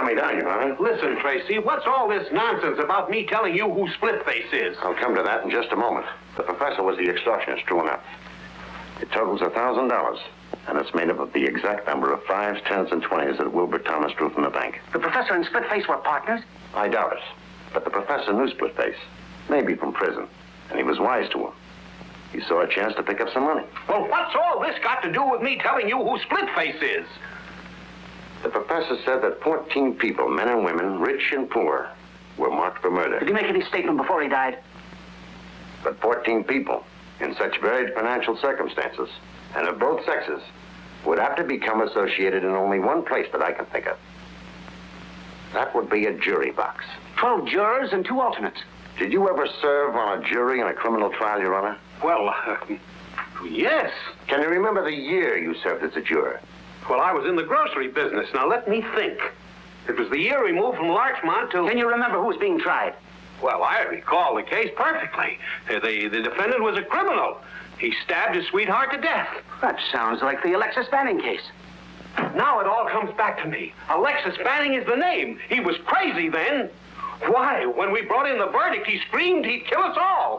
got me down, Your Honor. Listen, Tracy, what's all this nonsense about me telling you who Splitface is? I'll come to that in just a moment. The professor was the extortionist, true enough. It totals $1,000, and it's made up of the exact number of 5s, 10s, and 20s that Wilbur Thomas drew from the bank. The professor and Splitface were partners? I doubt it. But the professor knew Splitface, maybe from prison, and he was wise to him. He saw a chance to pick up some money. Well, what's all this got to do with me telling you who Splitface is? The professor said that 14 people, men and women, rich and poor, were marked for murder. Did he make any statement before he died? But 14 people, in such varied financial circumstances, and of both sexes, would have to become associated in only one place that I can think of. That would be a jury box. 12 jurors and 2 alternates. Did you ever serve on a jury in a criminal trial, Your Honor? Well, yes. Can you remember the year you served as a juror? Well, I was in the grocery business. Now, let me think. It was the year we moved from Larchmont to... Can you remember who was being tried? Well, I recall the case perfectly. The defendant was a criminal. He stabbed his sweetheart to death. That sounds like the Alexis Banning case. Now it all comes back to me. Alexis Banning is the name. He was crazy then. Why, when we brought in the verdict, he screamed he'd kill us all.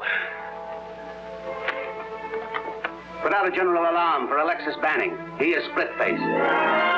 Put out a general alarm for Alexis Banning. He is Splitface.